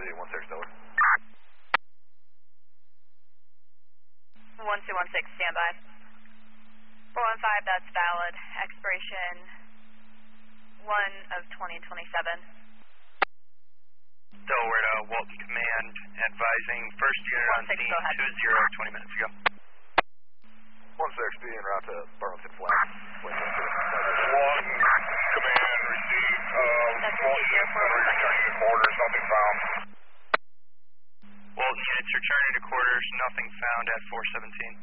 City, 16 Delaware. 1216, standby. 415, that's valid. Expiration 1 of 2027. Delaware to Walton Command, advising first unit on scene 20, 20 minutes ago. 16, being route to Burlington Flats. Walton Command received, returning to quarters, nothing found. Walton units returning to quarters, nothing found at 417.